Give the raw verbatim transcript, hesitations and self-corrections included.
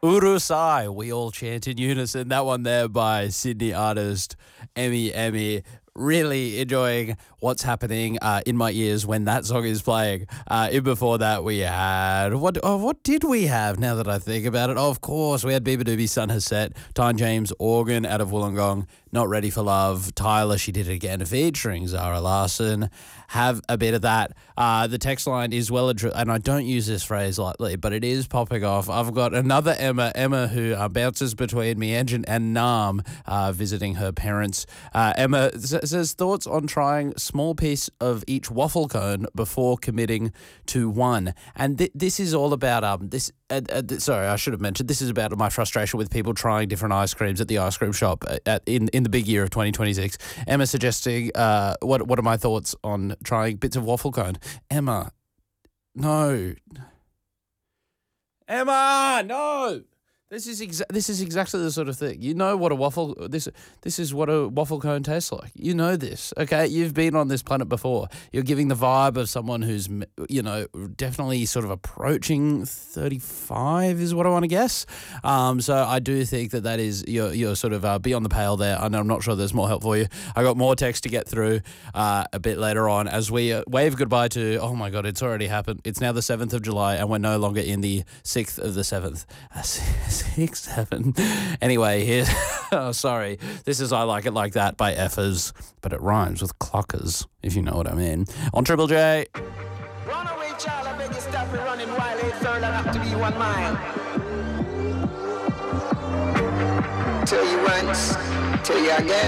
Urusai, we all chant in unison. That one there by Sydney artist Emmy Emmy. Really enjoying what's happening uh, in my ears when that song is playing. Uh, in before that, we had what? Oh, what did we have? Now that I think about it, oh, of course, we had Biba Doobie, Sun Has Set, Tyne James Organ out of Wollongong, Not Ready for Love, Tyler, She Did It Again, featuring Zara Larsson. Have a bit of that. Uh, the text line is well, and I don't use this phrase lightly, but it is popping off. I've got another Emma, Emma who uh, bounces between me and, and Nam, uh, visiting her parents. Uh, Emma says thoughts on trying small piece of each waffle cone before committing to one. And th- this is all about um this. Uh, uh, th- sorry, I should have mentioned this is about my frustration with people trying different ice creams at the ice cream shop at, in in the big year of twenty twenty-six. Emma suggesting uh what what are my thoughts on trying bits of waffle cone? Emma, no. Emma, no. This is exa- this is exactly the sort of thing. You know what a waffle this this is what a waffle cone tastes like. You know this, okay? You've been on this planet before. You're giving the vibe of someone who's, you know, definitely sort of approaching thirty-five is what I want to guess. Um, so I do think that that is you're you're sort of uh, beyond the pale there. I know I'm not sure there's more help for you. I got more text to get through uh, a bit later on as we uh, wave goodbye to. Oh my God, it's already happened. It's now the seventh of July, and we're no longer in the sixth of the seventh. Uh, Six, seven. Anyway, here's, oh, sorry. This is I Like It Like That by Effers, but it rhymes with clockers, if you know what I mean. On Triple J. Run away, child, I beg you stop it running while it's further up to be one mile. Tell you once, tell you again.